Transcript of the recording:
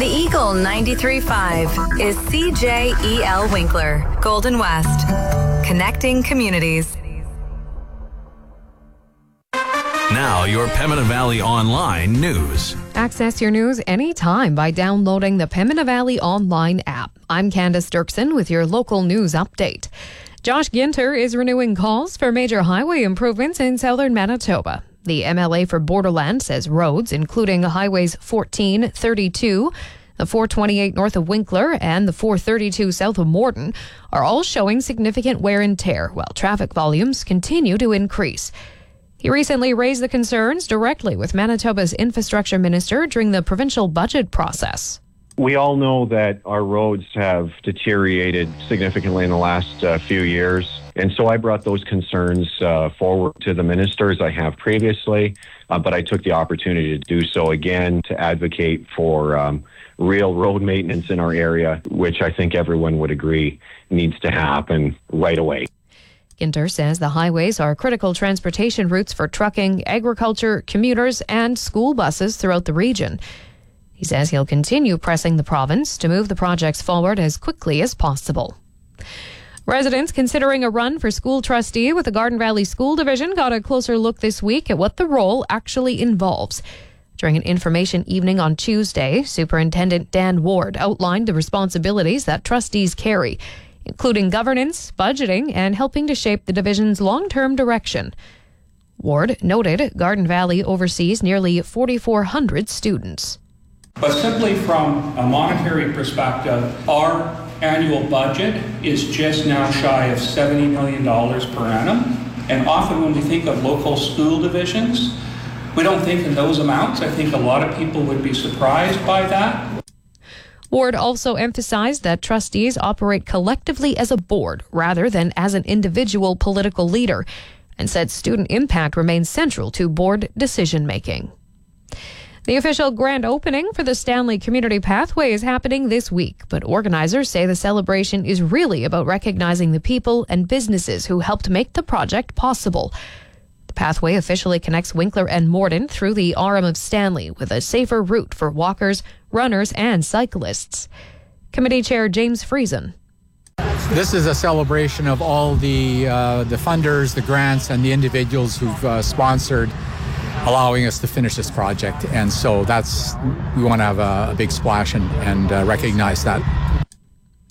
The Eagle 93.5 is CJEL Winkler, Golden West, connecting communities. Now, your Pembina Valley Online news. Access your news anytime by downloading the Pembina Valley Online app. I'm Candace Dirksen with your local news update. Josh Ginter is renewing calls for major highway improvements in southern Manitoba. The MLA for Borderland says roads, including highways 14, 32, the 428 north of Winkler and the 432 south of Morden, are all showing significant wear and tear, while traffic volumes continue to increase. He recently raised the concerns directly with Manitoba's infrastructure minister during the provincial budget process. We all know that our roads have deteriorated significantly in the last few years. And so I brought those concerns forward to the minister as I have previously, but I took the opportunity to do so again to advocate for real road maintenance in our area, which I think everyone would agree needs to happen right away. Ginter says the highways are critical transportation routes for trucking, agriculture, commuters, and school buses throughout the region. He says he'll continue pressing the province to move the projects forward as quickly as possible. Residents considering a run for school trustee with the Garden Valley School Division got a closer look this week at what the role actually involves. During an information evening on Tuesday, Superintendent Dan Ward outlined the responsibilities that trustees carry, including governance, budgeting, and helping to shape the division's long-term direction. Ward noted Garden Valley oversees nearly 4,400 students. But simply from a monetary perspective, our annual budget is just now shy of $70 million per annum. And often when we think of local school divisions, we don't think in those amounts. I think a lot of people would be surprised by that. Ward also emphasized that trustees operate collectively as a board rather than as an individual political leader, and said student impact remains central to board decision-making. The official grand opening for the Stanley Community Pathway is happening this week, but organizers say the celebration is really about recognizing the people and businesses who helped make the project possible. The pathway officially connects Winkler and Morden through the Arm of Stanley with a safer route for walkers, runners, and cyclists. Committee Chair James Friesen. This is a celebration of all the funders, the grants, and the individuals who've sponsored allowing us to finish this project. And so we want to have a big splash and recognize that.